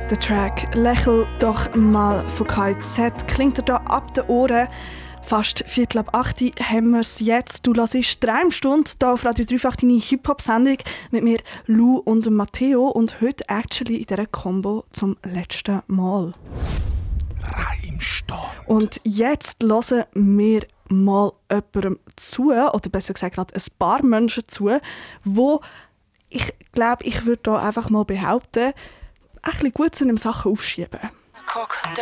Der Track «Lächel doch mal» von KZ klingt dir da ab den Ohren. Fast 7:45 haben wir es jetzt. Du hörst 3 Stunden hier auf Radio Dreifach deine Hip-Hop-Sendung mit mir, Lou und Matteo. Und heute actually in dieser Combo zum letzten Mal. Reimstand. Und jetzt hören wir mal jemandem zu, oder besser gesagt gerade ein paar Menschen zu, wo ich glaube, ich würde da einfach mal behaupten, ein bisschen gut sind im Sachen aufschieben.